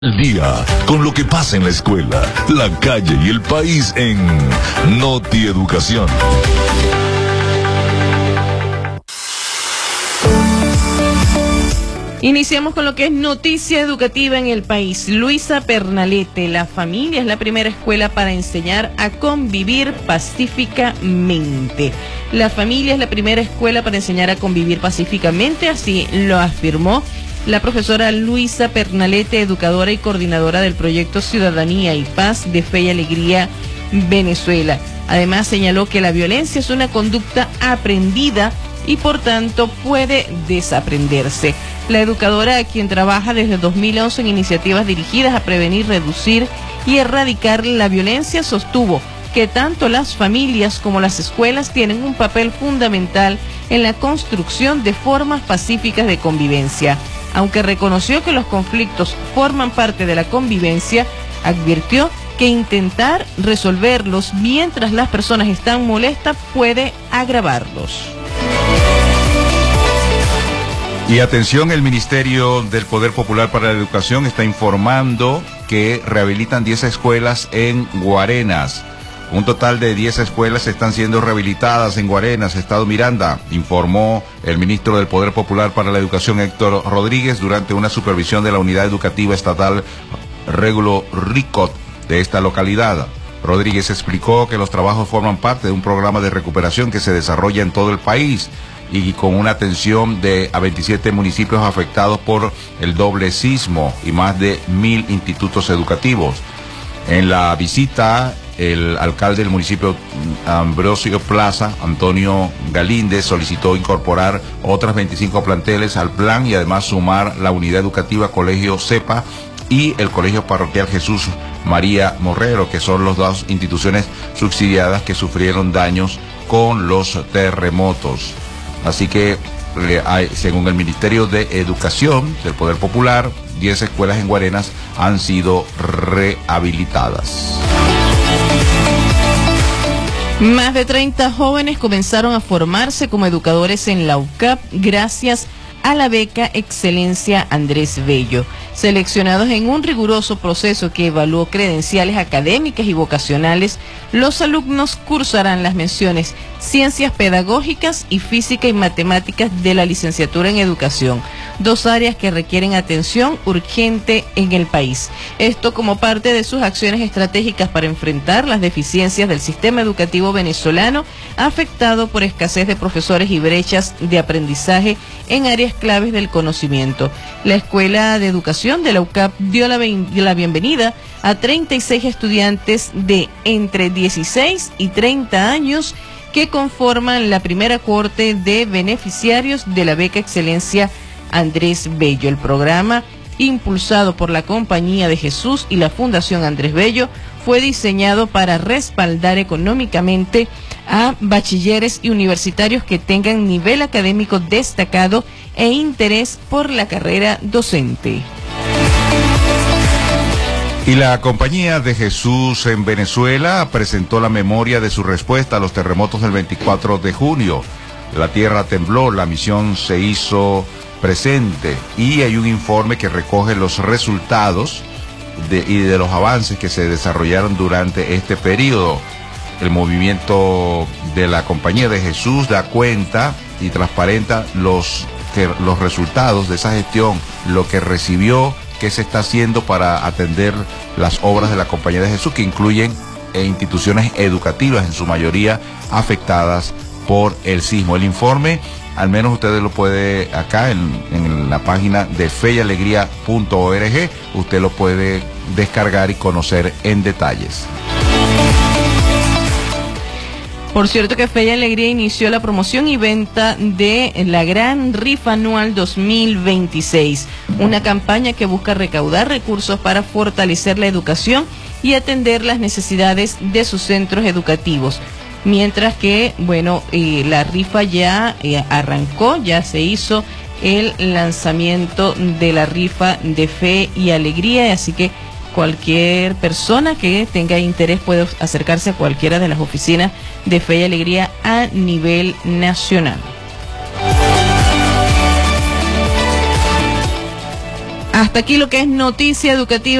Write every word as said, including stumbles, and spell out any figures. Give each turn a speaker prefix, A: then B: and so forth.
A: El día con lo que pasa en la escuela, la calle y el país en Noti Educación.
B: Iniciamos con lo que es noticia educativa en el país. Luisa Pernalete: la familia es la primera escuela para enseñar a convivir pacíficamente. La familia es la primera escuela para enseñar a convivir pacíficamente, así lo afirmó la profesora Luisa Pernalete, educadora y coordinadora del proyecto Ciudadanía y Paz de Fe y Alegría Venezuela. Además, señaló que la violencia es una conducta aprendida y por tanto puede desaprenderse. La educadora, quien trabaja desde dos mil once en iniciativas dirigidas a prevenir, reducir y erradicar la violencia, sostuvo que tanto las familias como las escuelas tienen un papel fundamental en la construcción de formas pacíficas de convivencia. Aunque reconoció que los conflictos forman parte de la convivencia, advirtió que intentar resolverlos mientras las personas están molestas puede agravarlos.
C: Y atención, el Ministerio del Poder Popular para la Educación está informando que rehabilitan diez escuelas en Guarenas. Un total de diez escuelas están siendo rehabilitadas en Guarenas, Estado Miranda, informó el ministro del Poder Popular para la Educación, Héctor Rodríguez, durante una supervisión de la Unidad Educativa Estatal Régulo Ricot de esta localidad. Rodríguez explicó que los trabajos forman parte de un programa de recuperación que se desarrolla en todo el país y con una atención de a veintisiete municipios afectados por el doble sismo y más de mil institutos educativos. En la visita, el alcalde del municipio Ambrosio Plaza, Antonio Galíndez, solicitó incorporar otras veinticinco planteles al plan y además sumar la unidad educativa Colegio Cepa y el Colegio Parroquial Jesús María Morrero, que son las dos instituciones subsidiadas que sufrieron daños con los terremotos. Así que, eh, hay, según el Ministerio de Educación del Poder Popular, diez escuelas en Guarenas han sido rehabilitadas.
B: Más de treinta jóvenes comenzaron a formarse como educadores en la U C A P gracias a la beca Excelencia Andrés Bello. Seleccionados en un riguroso proceso que evaluó credenciales académicas y vocacionales, los alumnos cursarán las menciones Ciencias Pedagógicas y Física y Matemáticas de la licenciatura en Educación, dos áreas que requieren atención urgente en el país. Esto como parte de sus acciones estratégicas para enfrentar las deficiencias del sistema educativo venezolano, afectado por escasez de profesores y brechas de aprendizaje en áreas claves del conocimiento. La Escuela de Educación de la U C A P dio la, la bienvenida a treinta y seis estudiantes de entre dieciséis y treinta años que conforman la primera cohorte de beneficiarios de la beca Excelencia Andrés Bello. El programa, impulsado por la Compañía de Jesús y la Fundación Andrés Bello, fue diseñado para respaldar económicamente a bachilleres y universitarios que tengan nivel académico destacado e interés por la carrera docente.
C: Y la Compañía de Jesús en Venezuela presentó la memoria de su respuesta a los terremotos del veinticuatro de junio. La tierra tembló, la misión se hizo presente y hay un informe que recoge los resultados de, y de los avances que se desarrollaron durante este periodo. El movimiento de la Compañía de Jesús da cuenta y transparenta los, que, los resultados de esa gestión, lo que recibió, qué se está haciendo para atender las obras de la Compañía de Jesús, que incluyen eh, instituciones educativas, en su mayoría afectadas por el sismo. El informe, al menos ustedes lo puede acá en, en la página de fe y alegría punto org, usted lo puede descargar y conocer en detalles.
B: Por cierto que Fe y Alegría inició la promoción y venta de la Gran Rifa Anual dos mil veintiséis, una campaña que busca recaudar recursos para fortalecer la educación y atender las necesidades de sus centros educativos. Mientras que, bueno, eh, la rifa ya eh, arrancó, ya se hizo el lanzamiento de la rifa de Fe y Alegría, así que cualquier persona que tenga interés puede acercarse a cualquiera de las oficinas de Fe y Alegría a nivel nacional. Hasta aquí lo que es noticia educativa.